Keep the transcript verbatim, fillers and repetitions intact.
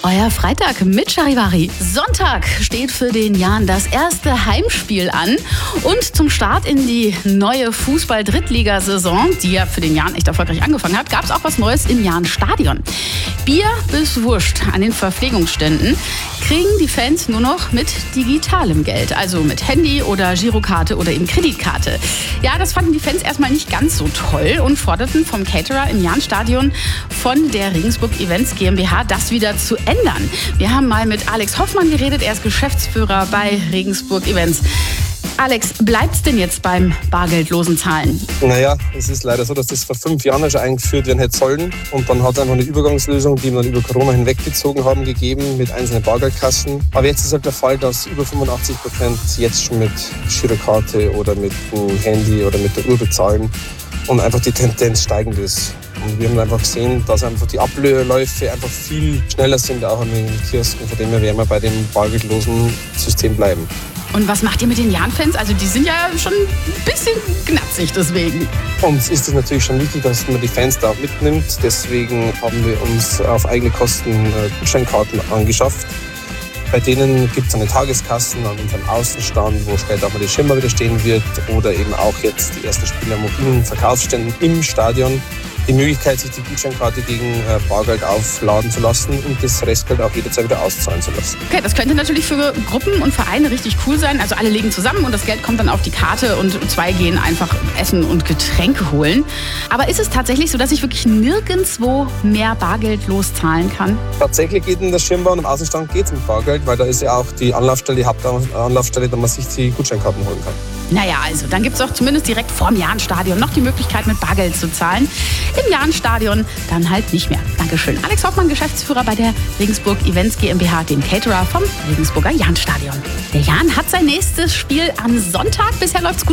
Euer Freitag mit Charivari. Sonntag steht für den Jan das erste Heimspiel an. Und zum Start in die neue Fußball-Drittligasaison, die ja für den Jan echt erfolgreich angefangen hat, gab es auch was Neues im Jan-Stadion. Bier bis Wurst an den Verpflegungsständen kriegen die Fans nur noch mit digitalem Geld. Also mit Handy oder Girokarte oder eben Kreditkarte. Ja, das fanden die Fans erstmal nicht ganz so toll und forderten vom Caterer im Jan-Stadion von der Regensburg Events GmbH das wieder zu ändern. Wir haben mal mit Alex Hoffmann geredet, er ist Geschäftsführer bei Regensburg Events. Alex, bleibt's denn jetzt beim bargeldlosen Zahlen? Naja, es ist leider so, dass das vor fünf Jahren schon eingeführt werden hätte sollen. Und dann hat es einfach eine Übergangslösung, die wir dann über Corona hinweggezogen haben, gegeben mit einzelnen Bargeldkassen. Aber jetzt ist halt der Fall, dass über fünfundachtzig Prozent jetzt schon mit Girokarte oder mit dem Handy oder mit der Uhr bezahlen und einfach die Tendenz steigend ist. Und wir haben einfach gesehen, dass einfach die Abläufe einfach viel schneller sind, auch an den Kiosken. Von dem her werden wir bei dem bargeldlosen System bleiben. Und was macht ihr mit den Jan-Fans? Also die sind ja schon ein bisschen gnatzig deswegen. Uns ist es natürlich schon wichtig, dass man die Fans da auch mitnimmt. Deswegen haben wir uns auf eigene Kosten Gutscheinkarten angeschafft. Bei denen gibt es eine Tageskassen an unserem Außenstand, wo später auch mal die Schirmer wieder stehen wird. Oder eben auch jetzt die ersten Spiele an mobilen Verkaufsständen im Stadion. Die Möglichkeit, sich die Gutscheinkarte gegen Bargeld aufladen zu lassen und das Restgeld auch jederzeit wieder auszahlen zu lassen. Okay, das könnte natürlich für Gruppen und Vereine richtig cool sein. Also alle legen zusammen und das Geld kommt dann auf die Karte und zwei gehen einfach Essen und Getränke holen. Aber ist es tatsächlich so, dass ich wirklich nirgendwo mehr Bargeld loszahlen kann? Tatsächlich geht in der Schirmbahn und am Außenstand geht es mit Bargeld, weil da ist ja auch die Anlaufstelle, die Hauptanlaufstelle, da man sich die Gutscheinkarten holen kann. Naja, also dann gibt es auch zumindest direkt vorm Jan-Stadion noch die Möglichkeit, mit Bargeld zu zahlen. Im Jan-Stadion dann halt nicht mehr. Dankeschön. Alex Hoffmann, Geschäftsführer bei der Regensburg Events GmbH, dem Caterer vom Regensburger Jan-Stadion. Der Jan hat sein nächstes Spiel am Sonntag. Bisher läuft's gut.